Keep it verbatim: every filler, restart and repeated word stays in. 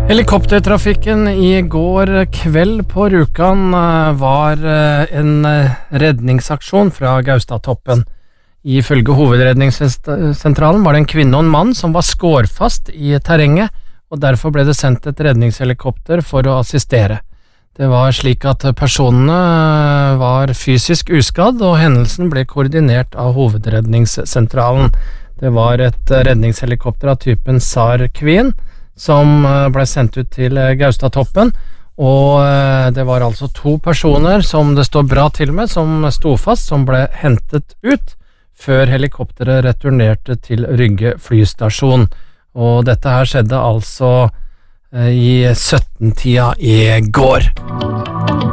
Helikoptertrafikken i går kveld på Rjukan var en redningsaksjon fra Gaustatoppen. Ifølge hovedredningssentralen var det en kvinne og en mann som var skårfast i terrenget, og derfor ble det sendt et redningshelikopter for å assistere. Det var slik at personene var fysisk uskadd, og hendelsen ble koordinert av hovedredningssentralen. Det var et redningshelikopter av typen SAR Queen, som ble sendt ut til Gaustatoppen, og det var altså to personer som det står bra til med, som sto fast, som ble hentet ut før helikopteret returnerte til Rygge flystasjon. Og dette her skjedde altså i sytten-tida i går.